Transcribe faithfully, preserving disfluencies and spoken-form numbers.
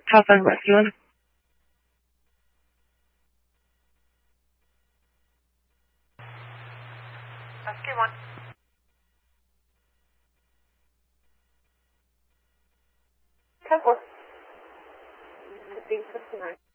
Telephone Rescue. Rescue one. ten four. fifteen fifty-nine.